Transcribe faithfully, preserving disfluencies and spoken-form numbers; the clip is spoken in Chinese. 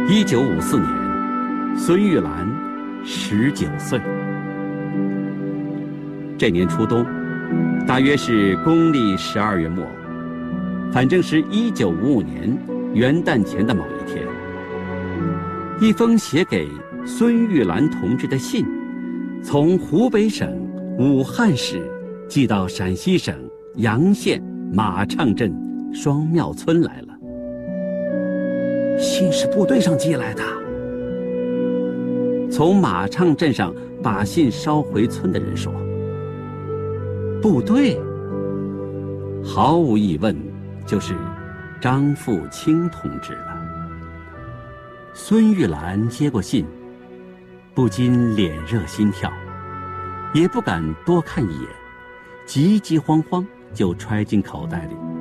一九五四年，孙玉兰十九岁。这年初冬，大约是公历十二月末，反正是一九五五年元旦前的某一天，一封写给孙玉兰同志的信，从湖北省武汉市寄到陕西省洋县马场镇双庙村来了。信是部队上寄来的。从马场镇上把信捎回村的人说，部队毫无疑问就是张富清同志了。孙玉兰接过信，不禁脸热心跳，也不敢多看一眼，急急慌慌就揣进口袋里。